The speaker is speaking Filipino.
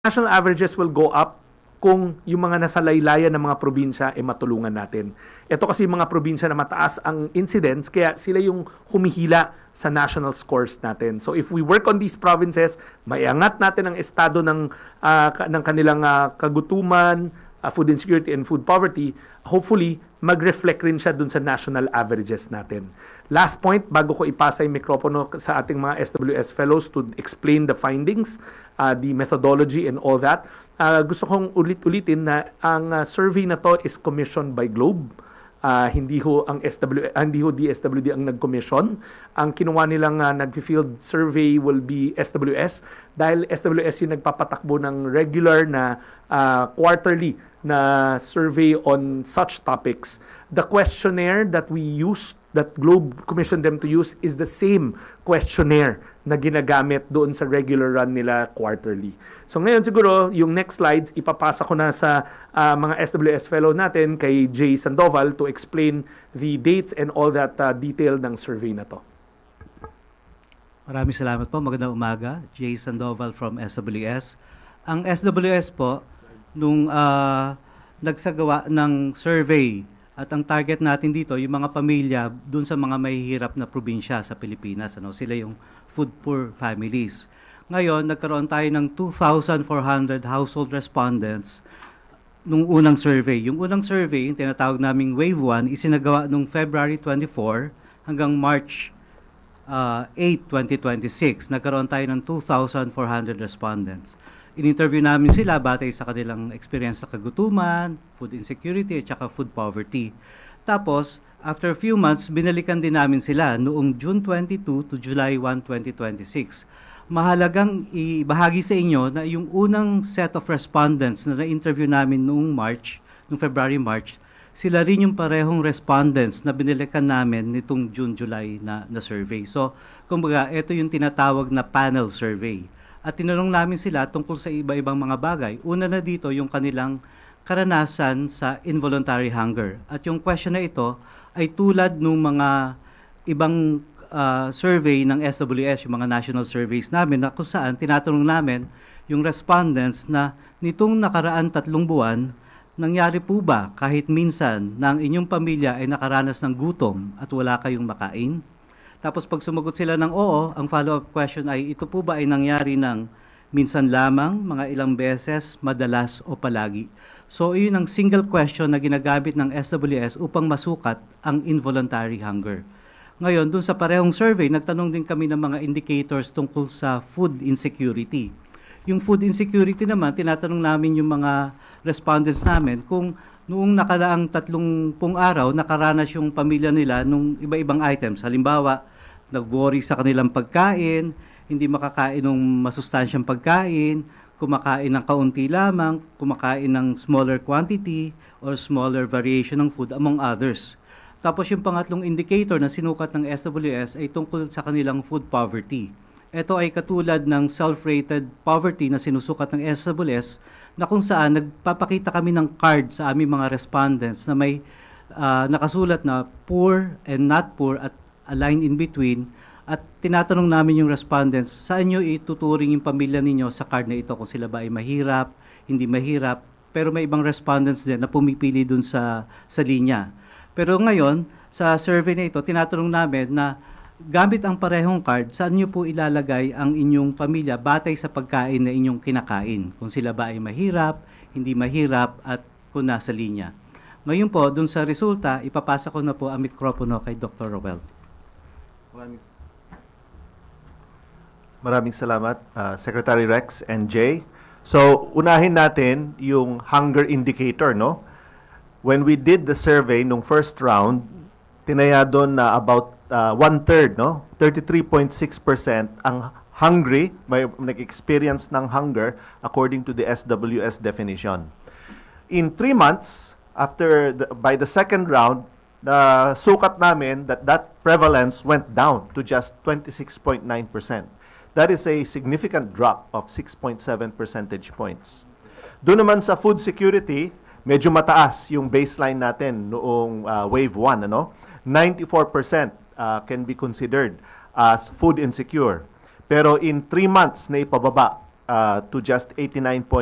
national averages will go up kung yung mga nasa laylayan ng mga probinsya ay matulungan natin. Ito kasi yung mga probinsya na mataas ang incidence, kaya sila yung humihila sa national scores natin. So if we work on these provinces, maiangat natin ang estado ng kanilang kagutuman, food insecurity and food poverty, hopefully mag-reflect rin siya dun sa national averages natin. Last point, bago ko ipasa yung mikropono sa ating mga SWS fellows to explain the findings, the methodology and all that, gusto kong ulit-ulitin na ang survey na to is commissioned by Globe. Hindi ho DSWD ang nag-commission. Ang kinuha nilang nag-field survey will be SWS dahil SWS yung nagpapatakbo ng regular na quarterly na survey on such topics. The questionnaire that we used, that Globe commissioned them to use, is the same questionnaire na ginagamit doon sa regular run nila quarterly. So ngayon siguro, yung next slides, ipapasa ko na sa mga SWS fellow natin kay Jay Sandoval to explain the dates and all that detail ng survey na to. Maraming salamat po. Magandang umaga. Jay Sandoval from SWS. Ang SWS po, nung nagsagawa ng survey at ang target natin dito, yung mga pamilya dun sa mga mahihirap na probinsya sa Pilipinas. Sila yung food poor families. Ngayon, nagkaroon tayo ng 2,400 household respondents nung unang survey. Yung unang survey, yung tinatawag naming Wave 1, isinagawa nung February 24 hanggang March 8, 2026. Nagkaroon tayo ng 2,400 respondents. In-interview namin sila batay sa kanilang experience sa kagutuman, food insecurity, at saka food poverty. Tapos, after a few months, binalikan din namin sila noong June 22 to July 1, 2026. Mahalagang ibahagi sa inyo na yung unang set of respondents na na-interview namin noong February-March, sila rin yung parehong respondents na binalikan namin nitong June-July na survey. So, kumbaga, ito yung tinatawag na panel survey. At tinanong namin sila tungkol sa iba-ibang mga bagay. Una na dito yung kanilang karanasan sa involuntary hunger. At yung question na ito ay tulad ng mga ibang survey ng SWS, yung mga national surveys namin, na kung saan tinatanong namin yung respondents na nitong nakaraan 3 buwan, nangyari po ba kahit minsan na ang inyong pamilya ay nakaranas ng gutom at wala kayong makain? Tapos pag sumagot sila ng oo, ang follow-up question ay ito po ba ay nangyari ng minsan lamang, mga ilang beses, madalas o palagi? So iyon ang single question na ginagamit ng SWS upang masukat ang involuntary hunger. Ngayon, dun sa parehong survey, nagtanong din kami ng mga indicators tungkol sa food insecurity. Yung food insecurity naman, tinatanong namin yung mga respondents namin kung noong nakaraang 30 araw, nakaranas yung pamilya nila nung iba-ibang items. Halimbawa, nag-worry sa kanilang pagkain, hindi makakain ng masustansyang pagkain, kumakain ng kaunti lamang, kumakain ng smaller quantity or smaller variation ng food, among others. Tapos yung pangatlong indicator na sinukat ng SWS ay tungkol sa kanilang food poverty. Ito ay katulad ng self-rated poverty na sinusukat ng SWS na kung saan nagpapakita kami ng card sa aming mga respondents na may nakasulat na poor and not poor at a line in between, at tinatanong namin yung respondents, saan nyo ituturing yung pamilya ninyo sa card na ito, kung sila ba ay mahirap, hindi mahirap, pero may ibang respondents din na pumipili dun sa linya. Pero ngayon, sa survey na ito, tinatanong namin na gamit ang parehong card, saan nyo po ilalagay ang inyong pamilya batay sa pagkain na inyong kinakain, kung sila ba ay mahirap, hindi mahirap, at kung nasa linya. Ngayon po, dun sa resulta, ipapasa ko na po ang mikropono kay Dr. Roel. Maraming salamat, Secretary Rex and Jay. So, unahin natin yung hunger indicator, no? When we did the survey nung first round, tinaya doon na about 1/3, no? 33.6% ang hungry, may nag-experience ng hunger according to the SWS definition. In 3 months, by the second round, sukat namin that prevalence went down to just 26.9%. That is a significant drop of 6.7 percentage points. Doon naman sa food security, medyo mataas yung baseline natin noong wave 1, 94% can be considered as food insecure. Pero in 3 months na ipababa to just 89